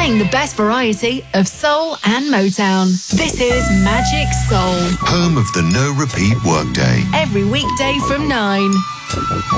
playing the best variety of soul and Motown. This is Magic Soul. Home of the no repeat workday. Every weekday from 9.